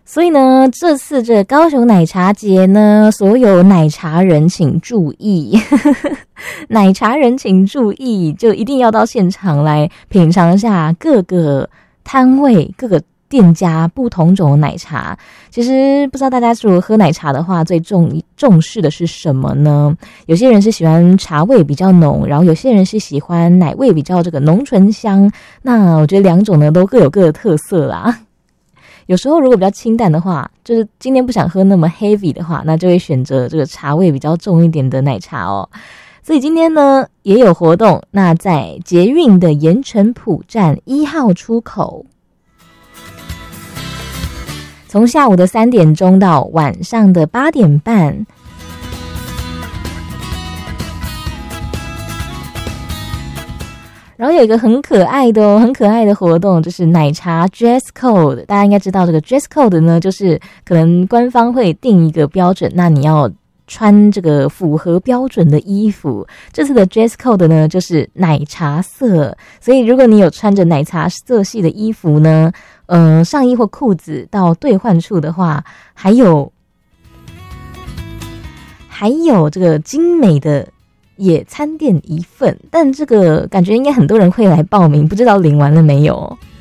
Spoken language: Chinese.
所以呢，这次这高雄奶茶节呢，所有奶茶人请注意，奶茶人请注意，就一定要到现场来品尝一下各个摊位、各个店家不同种的奶茶。其实不知道大家如果喝奶茶的话，最重视的是什么呢？有些人是喜欢茶味比较浓，然后有些人是喜欢奶味比较这个浓醇香。那我觉得两种呢都各有各的特色啦。有时候如果比较清淡的话，就是今天不想喝那么 heavy 的话，那就会选择这个茶味比较重一点的奶茶哦。所以今天呢也有活动，那在捷运的盐埕埔站1号出口，从下午的3点钟到晚上的8点半。然后有一个很可爱的活动，就是奶茶 dress code。大家应该知道这个 dress code 呢，就是可能官方会定一个标准，那你要穿这个符合标准的衣服。这次的 dress code 呢，就是奶茶色。所以如果你有穿着奶茶色系的衣服呢，上衣或裤子到兑换处的话，还有这个精美的野餐垫1份，但这个感觉应该很多人会来报名，不知道领完了没有。